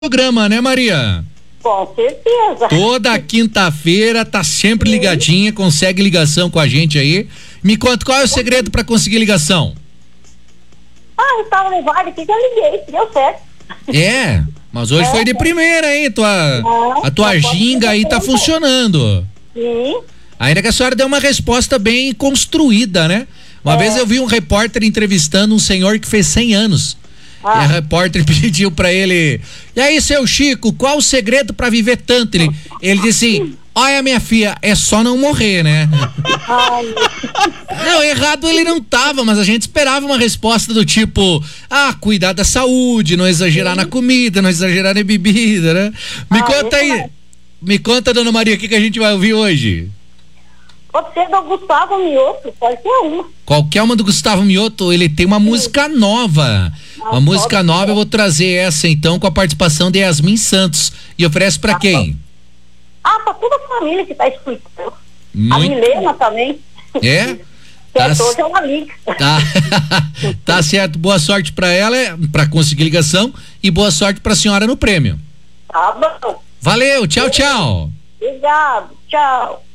Programa, né, Maria? Com certeza. Toda quinta-feira tá sempre ligadinha, consegue ligação com a gente aí. Me conta, qual é o segredo pra conseguir ligação? Eu tava levado aqui que eu liguei, deu certo. É, mas hoje foi de primeira, hein? A tua ginga aí tá funcionando. Sim. Ainda que a senhora deu uma resposta bem construída, né? Uma vez eu vi um repórter entrevistando um senhor que fez 100 anos. E a repórter pediu pra ele: e aí, seu Chico, qual o segredo pra viver tanto? Ele disse: olha, minha filha, é só não morrer, né? Não, errado ele não tava, mas a gente esperava uma resposta do tipo: cuidar da saúde, não exagerar na comida, não exagerar na bebida, né? Me conta aí, me conta, dona Maria, o que a gente vai ouvir hoje? Pode ser do Gustavo Mioto, qualquer uma. Qualquer uma do Gustavo Mioto, ele tem uma música nova. Uma música nova, eu vou trazer essa então com a participação de Yasmin Santos. E oferece pra quem? Pra toda a família que tá escutando. Muito... A Milena também. É? Hoje é uma amiga. Tá certo, boa sorte pra ela, pra conseguir ligação, e boa sorte pra senhora no prêmio. Tá bom. Valeu, tchau, tchau. Obrigado, tchau.